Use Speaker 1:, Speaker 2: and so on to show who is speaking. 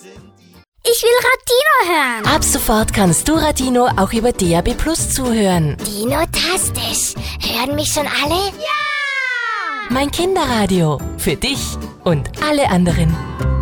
Speaker 1: Ich will Radino hören.
Speaker 2: Ab sofort kannst du Radino auch über DAB+ zuhören.
Speaker 1: Dino-tastisch. Hören mich schon alle?
Speaker 2: Mein Kinderradio. Für dich und alle anderen.